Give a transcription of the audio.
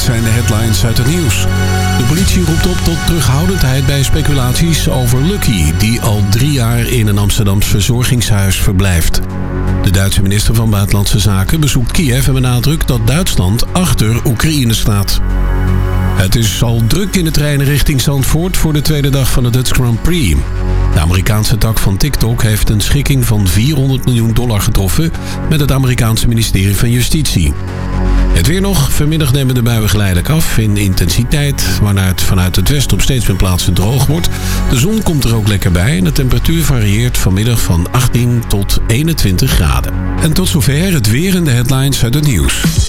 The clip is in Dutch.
zijn de headlines uit het nieuws. De politie roept op tot terughoudendheid bij speculaties over Lucky, die al 3 jaar in een Amsterdams verzorgingshuis verblijft. De Duitse minister van Buitenlandse Zaken bezoekt Kiev en benadrukt dat Duitsland achter Oekraïne staat. Het is al druk in de treinen richting Zandvoort voor de tweede dag van de Dutch Grand Prix. De Amerikaanse tak van TikTok heeft een schikking van $400 miljoen getroffen met het Amerikaanse ministerie van Justitie. Het weer nog. Vanmiddag nemen de buien geleidelijk af in intensiteit, waarna het vanuit het westen op steeds meer plaatsen droog wordt. De zon komt er ook lekker bij en de temperatuur varieert vanmiddag van 18 tot 21 graden. En tot zover het weer en de headlines uit het nieuws.